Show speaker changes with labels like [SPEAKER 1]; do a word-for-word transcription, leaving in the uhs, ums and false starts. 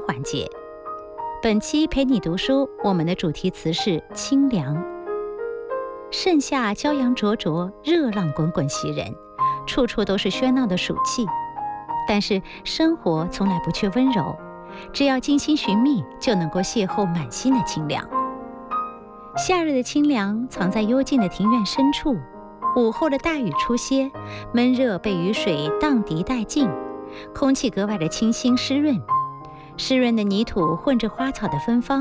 [SPEAKER 1] 环节。本期陪你读书，我们的主题词是清凉。盛夏骄阳灼灼，热浪滚滚袭人，处处都是喧闹的暑气。但是生活从来不缺温柔，只要精心寻觅，就能够邂逅满心的清凉。夏日的清凉藏在幽静的庭院深处，午后的大雨初歇，闷热被雨水荡涤殆尽，空气格外的清新湿润，湿润的泥土混着花草的芬芳，